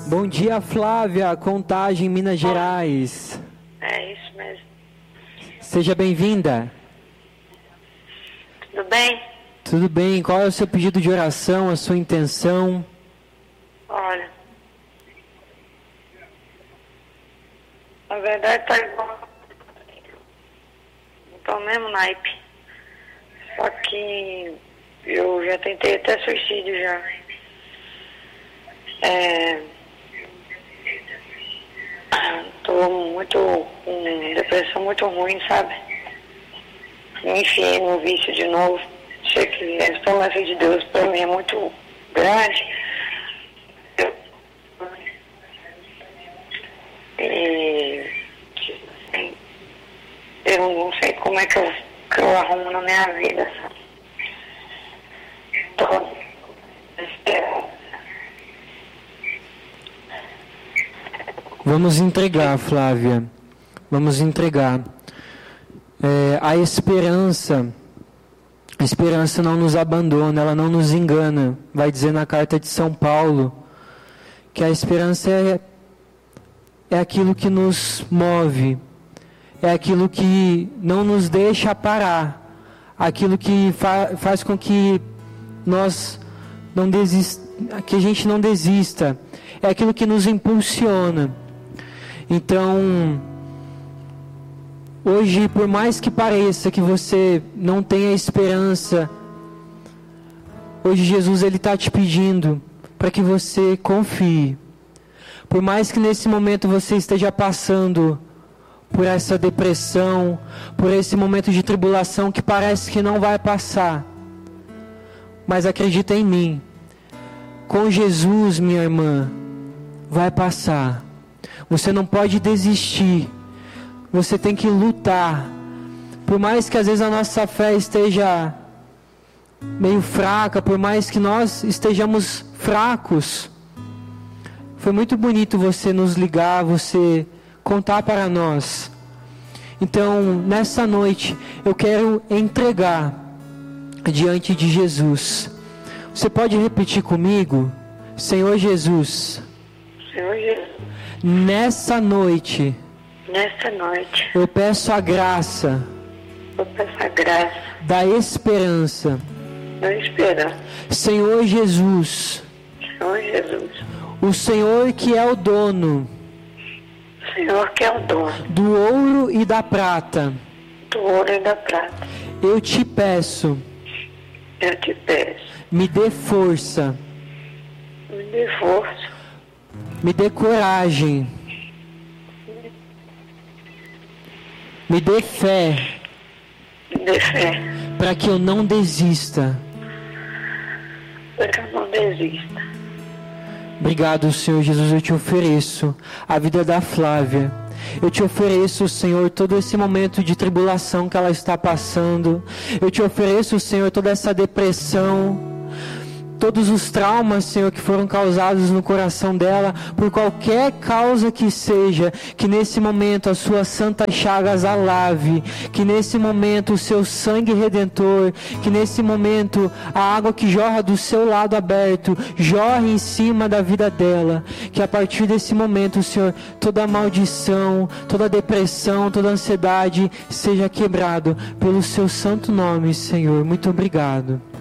Bom dia, Flávia, Contagem, Minas Gerais. É isso mesmo. Seja bem-vinda. Tudo bem? Tudo bem, qual é o seu pedido de oração, a sua intenção? Olha, na verdade tá igual, não tô mesmo naipe. Só que eu já tentei até suicídio já. Tô muito com depressão muito ruim, sabe? Me enfiei no vício de novo. Sei que a promessa de Deus para mim é muito grande. Eu não sei como é que eu arrumo na minha vida, sabe? Tô desesperada. Vamos entregar, Flávia. Vamos entregar. A esperança não nos abandona, ela não nos engana. Vai dizer na carta de São Paulo que a esperança é aquilo que nos move, é aquilo que não nos deixa parar, aquilo que faz com que que a gente não desista, é aquilo que nos impulsiona. Então, hoje, por mais que pareça que você não tenha esperança, hoje Jesus ele está te pedindo para que você confie. Por mais que nesse momento você esteja passando por essa depressão, por esse momento de tribulação que parece que não vai passar, mas acredita em mim, com Jesus, minha irmã, vai passar. Você não pode desistir, você tem que lutar. Por mais que às vezes a nossa fé esteja meio fraca, por mais que nós estejamos fracos, foi muito bonito você nos ligar, você contar para nós. Então, nessa noite, eu quero entregar diante de Jesus. Você pode repetir comigo? Senhor Jesus, Senhor Jesus, nessa noite, eu peço a graça da esperança. Senhor Jesus, o Senhor que é o dono do ouro e da prata, eu te peço, me dê força, me dê coragem, me dê fé, para que eu não desista. Obrigado, Senhor Jesus, eu te ofereço a vida da Flávia. Eu te ofereço, Senhor, todo esse momento de tribulação que ela está passando. Eu te ofereço, Senhor, toda essa depressão, todos os traumas, Senhor, que foram causados no coração dela, por qualquer causa que seja, que nesse momento as suas santas chagas a lave, que nesse momento o seu sangue redentor, que nesse momento a água que jorra do seu lado aberto, jorre em cima da vida dela, que a partir desse momento, Senhor, toda maldição, toda depressão, toda ansiedade seja quebrado pelo seu santo nome, Senhor. Muito obrigado.